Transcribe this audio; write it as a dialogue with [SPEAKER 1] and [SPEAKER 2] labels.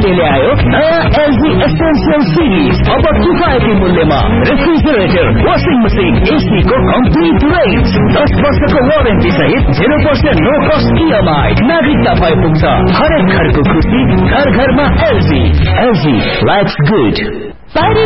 [SPEAKER 1] एलजीले ल्यायो नयाँ LG essential series. अब किफायती मूल्यमा रेफ्रिजरेटर, वाशिङ मसिन, एसी को कम्प्लिट रेन्ज, 10 वर्षको वारेन्टी सहित 0% नो कस्ट EMI। नागरिकता भए पुग्छ हरेक घरको खुसी, घर घरमा एलजी। LG lives good.